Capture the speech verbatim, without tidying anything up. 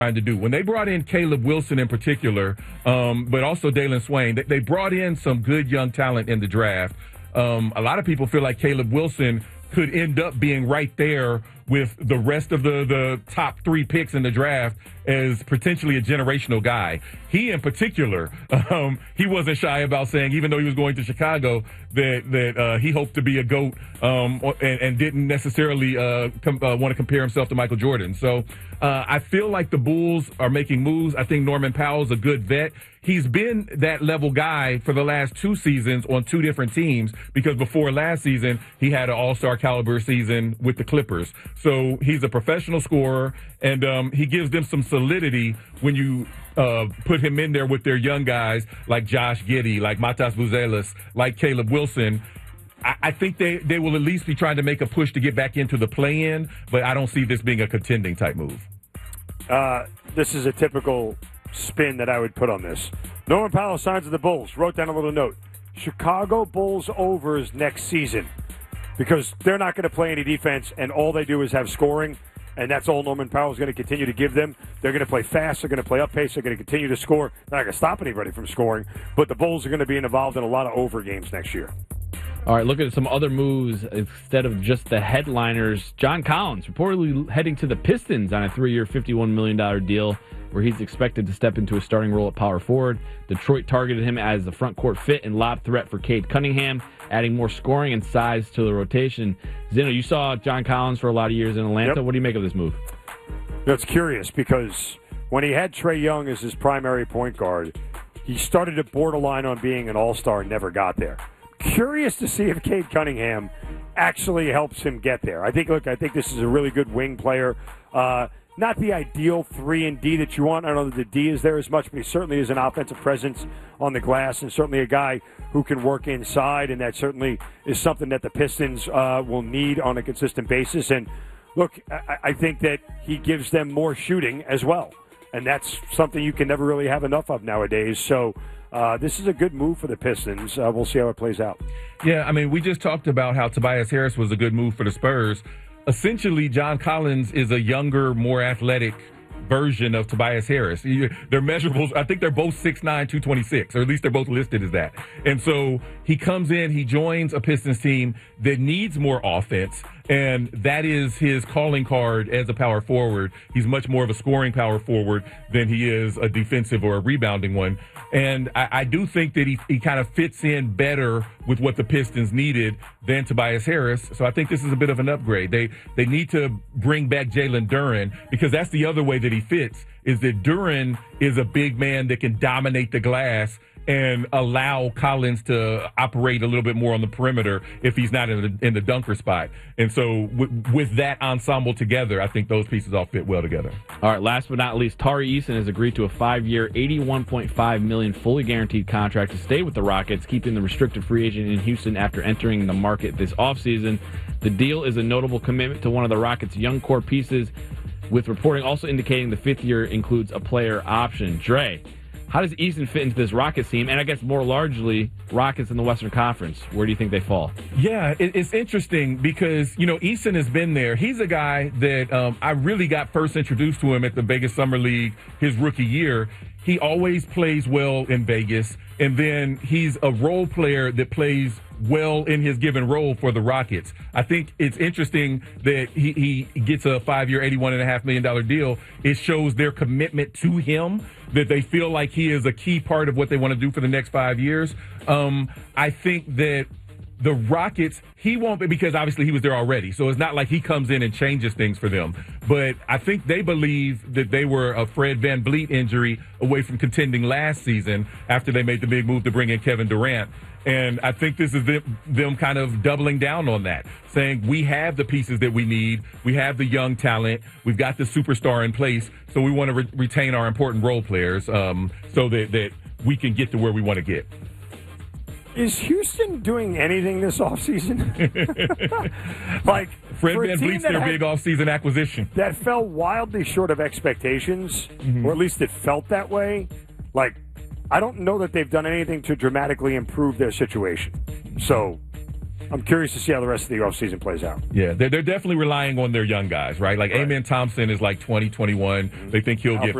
trying to do. When they brought in Caleb Wilson in particular, um, but also Dalen Swain, they, they brought in some good young talent in the draft. Um, a lot of people feel like Caleb Wilson could end up being right there with the rest of the, the top three picks in the draft as potentially a generational guy. He in particular, um, he wasn't shy about saying, even though he was going to Chicago, that that uh, he hoped to be a GOAT um, and, and didn't necessarily uh, com- uh, want to compare himself to Michael Jordan. So uh, I feel like the Bulls are making moves. I think Norman Powell's a good vet. He's been that level guy for the last two seasons on two different teams because before last season, he had an all-star caliber season with the Clippers. So he's a professional scorer, and um, he gives them some solidity when you uh, put him in there with their young guys like Josh Giddey, like Matas Buzelis, like Caleb Wilson. I, I think they, they will at least be trying to make a push to get back into the play-in, but I don't see this being a contending type move. Uh, this is a typical spin that I would put on this. Norman Powell signs with the Bulls. Wrote down a little note. Chicago Bulls overs next season because they're not going to play any defense and all they do is have scoring, and that's all Norman Powell is going to continue to give them. They're going to play fast. They're going to play up pace. They're going to continue to score. They're not going to stop anybody from scoring, but the Bulls are going to be involved in a lot of over games next year. All right, look at some other moves instead of just the headliners. John Collins reportedly heading to the Pistons on a three-year, fifty-one million dollars deal where he's expected to step into a starting role at power forward. Detroit targeted him as the front court fit and lob threat for Cade Cunningham, adding more scoring and size to the rotation. Zeno, you saw John Collins for a lot of years in Atlanta. Yep. What do you make of this move? That's curious because when he had Trae Young as his primary point guard, he started at borderline on being an all-star and never got there. Curious to see if Cade Cunningham actually helps him get there. I think, look, I think this is a really good wing player. Uh, not the ideal three and D that you want. I don't know that the D is there as much, but he certainly is an offensive presence on the glass and certainly a guy who can work inside, and that certainly is something that the Pistons uh, will need on a consistent basis. And, look, I, I think that he gives them more shooting as well, and that's something you can never really have enough of nowadays. So, Uh, this is a good move for the Pistons. Uh, we'll see how it plays out. Yeah, I mean, we just talked about how Tobias Harris was a good move for the Spurs. Essentially, John Collins is a younger, more athletic version of Tobias Harris. Their measurables, I think they're both six nine, two twenty-six, or at least they're both listed as that. And so he comes in, he joins a Pistons team that needs more offense, and that is his calling card as a power forward. He's much more of a scoring power forward than he is a defensive or a rebounding one. And I, I do think that he, he kind of fits in better with what the Pistons needed than Tobias Harris. So I think this is a bit of an upgrade. They they need to bring back Jalen Duren because that's the other way that he fits, is that Duren is a big man that can dominate the glass and allow Collins to operate a little bit more on the perimeter if he's not in the, in the dunker spot. And so w- with that ensemble together, I think those pieces all fit well together. All right, last but not least, Tari Eason has agreed to a five-year, eighty-one point five million dollars fully guaranteed contract to stay with the Rockets, keeping the restricted free agent in Houston after entering the market this offseason. The deal is a notable commitment to one of the Rockets' young core pieces, with reporting also indicating the fifth year includes a player option. Dre, how does Eason fit into this Rockets team? And I guess more largely, Rockets in the Western Conference. Where do you think they fall? Yeah, it, it's interesting because, you know, Eason has been there. He's a guy that um, I really got first introduced to him at the Vegas Summer League his rookie year. He always plays well in Vegas, and then he's a role player that plays well in his given role for the Rockets. I think it's interesting that he, he gets a five-year, eighty-one point five million dollars deal. It shows their commitment to him, that they feel like he is a key part of what they want to do for the next five years. Um, I think that the Rockets, he won't be, because obviously he was there already, so it's not like he comes in and changes things for them. But I think they believe that they were a Fred VanVleet injury away from contending last season after they made the big move to bring in Kevin Durant. And I think this is them, them kind of doubling down on that, saying we have the pieces that we need. We have the young talent. We've got the superstar in place. So we want to re- retain our important role players um, so that, that we can get to where we want to get. Is Houston doing anything this offseason? Like Fred VanVleet's their big offseason acquisition. That fell wildly short of expectations, mm-hmm. or at least it felt that way. Like, I don't know that they've done anything to dramatically improve their situation. So, I'm curious to see how the rest of the offseason plays out. Yeah, they're, they're definitely relying on their young guys, right? Like, right. Amen Thompson is like twenty, twenty-one. They think he'll Alfred get